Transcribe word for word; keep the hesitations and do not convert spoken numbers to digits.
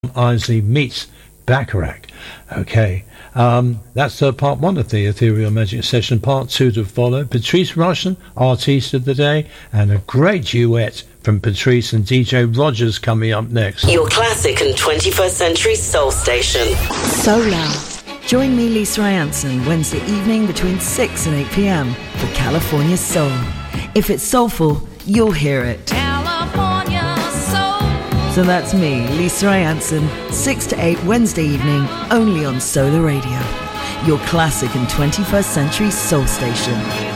Isley meets Bacharach. Okay, um, that's uh, part one of the Ethereal Magic Session. Part two to follow. Patrice Rushen, Artiste of the Day, and a great duet from Patrice and D J Rogers coming up next. Your classic and twenty-first century soul station. Solar. Join me, Lisa Anson, Wednesday evening between six and eight p.m. for California Soul. If it's soulful, you'll hear it. California Soul. So that's me, Lisa Anson, six to eight Wednesday evening, only on Solar Radio. Your classic and twenty-first century soul station.